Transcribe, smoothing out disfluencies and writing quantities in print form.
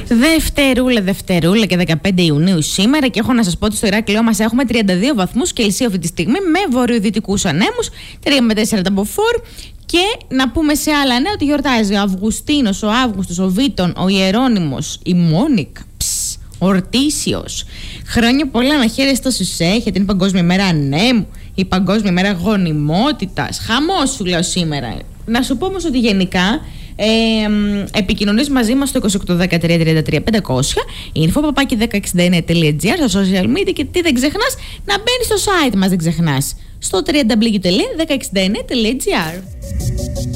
Δευτερούλα και 15 Ιουνίου σήμερα, και έχω να σας πω ότι στο Ηράκλειό μας έχουμε 32 βαθμούς Κελσίου αυτή τη στιγμή, με βορειοδυτικούς ανέμους, 3 με 4 ταμποφόρ. Και να πούμε σε άλλα νέα ότι γιορτάζει ο Αυγουστίνος, ο Αύγουστος, ο Βίτων, ο Ιερώνυμος, η Μόνικα, ο Ορτίσιος. Χρόνια πολλά να χαίρεστε όσους έχετε. Είναι η Παγκόσμια Μέρα Ανέμου, η Παγκόσμια Μέρα Γονιμότητας. Χαμός σου λέω σήμερα. Να σου πω όμως ότι γενικά επικοινωνείς μαζί μας στο 2810-333-500, info@1069.gr, στο social media, και τι δεν ξεχνάς, να μπαίνεις στο site μας, δεν ξεχνάς, στο www.1069.gr.